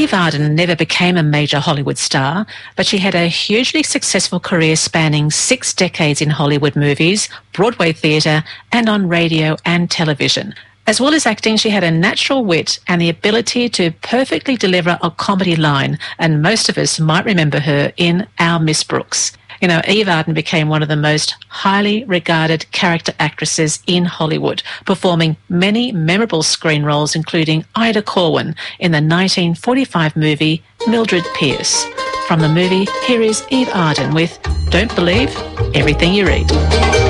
Eve Arden never became a major Hollywood star, but she had a hugely successful career spanning 6 decades in Hollywood movies, Broadway theatre, and on radio and television. As well as acting, she had a natural wit and the ability to perfectly deliver a comedy line, and most of us might remember her in Our Miss Brooks. You know, Eve Arden became one of the most highly regarded character actresses in Hollywood, performing many memorable screen roles, including Ida Corwin in the 1945 movie Mildred Pierce. From the movie, here is Eve Arden with Don't Believe Everything You Read.